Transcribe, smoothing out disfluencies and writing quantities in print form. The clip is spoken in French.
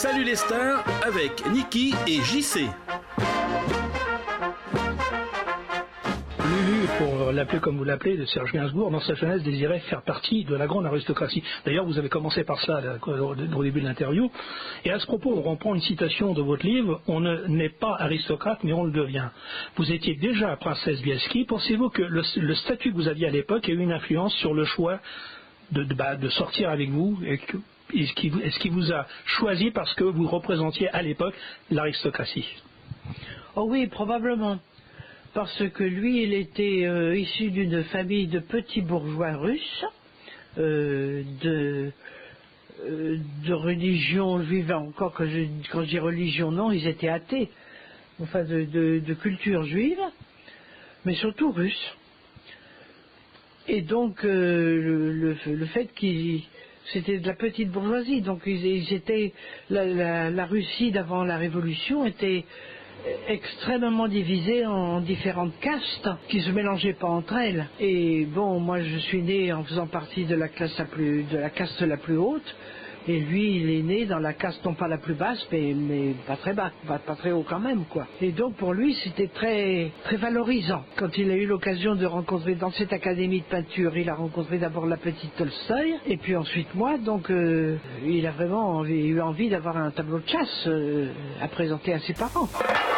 Salut les stars avec Niki et JC. Lulu, pour l'appeler comme vous l'appelez, de Serge Gainsbourg, dans sa jeunesse, désirait faire partie de la grande aristocratie. D'ailleurs, vous avez commencé par ça au début de l'interview. Et à ce propos, on reprend une citation de votre livre, « On n'est pas aristocrate, mais on le devient ». Vous étiez déjà princesse Bielski. Pensez-vous que le statut que vous aviez à l'époque ait eu une influence sur le choix de sortir avec vous Est-ce qu'il vous a choisi parce que vous représentiez à l'époque l'aristocratie? Oh oui, probablement. Parce que lui, il était issu d'une famille de petits bourgeois russes, de religion juive, encore quand je dis religion, non, ils étaient athées, enfin de culture juive, mais surtout russe. Et donc, le fait c'était de la petite bourgeoisie, donc ils étaient, la Russie d'avant la Révolution était extrêmement divisée en différentes castes qui se mélangeaient pas entre elles. Et bon, moi je suis né en faisant partie de la caste la plus haute, et lui il est né dans la caste non pas la plus basse, mais pas très bas, pas très haut quand même, quoi. Et donc pour lui c'était très très valorisant. Quand il a eu l'occasion de rencontrer dans cette académie de peinture, il a rencontré d'abord la petite Tolstoï, et puis ensuite moi, donc il a vraiment eu envie d'avoir un tableau de chasse à présenter à ses parents.